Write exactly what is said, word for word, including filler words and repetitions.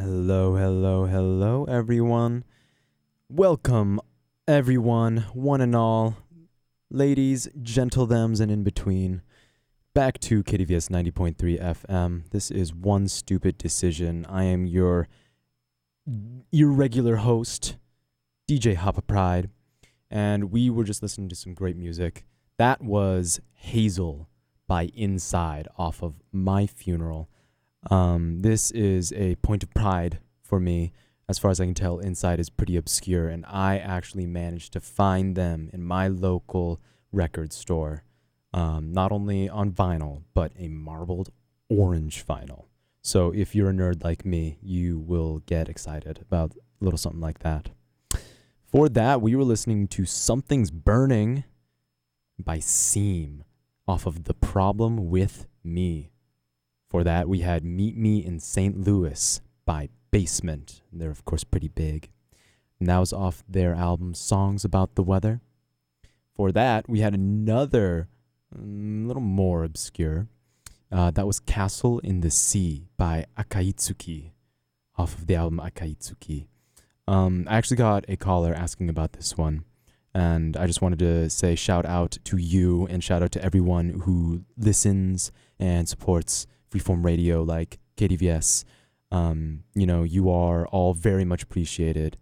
Hello, hello, hello, everyone. Welcome, everyone, one and all, ladies, gentle thems, and in between, back to K D V S ninety point three F M. This is One Stupid Decision. I am your irregular host, D J Hoppa Pride, and we were just listening to some great music. That was Hazel by Inside off of My Funeral. Um, this is a point of pride for me. As far as I can tell, Inside is pretty obscure, and I actually managed to find them in my local record store. Um, not only on vinyl, but a marbled orange vinyl. So if you're a nerd like me, you will get excited about a little something like that. For that, we were listening to Something's Burning by Seam off of The Problem With Me. For that, we had Meet Me in Saint Louis by Basement. They're, of course, pretty big. And that was off their album Songs About the Weather. For that, we had another, a um, little more obscure. Uh, that was Castle in the Sea by Akaitsuki, off of the album Akaitsuki. Um, I actually got a caller asking about this one. And I just wanted to say shout out to you and shout out to everyone who listens and supports freeform radio like K D V S. Um, you know, you are all very much appreciated.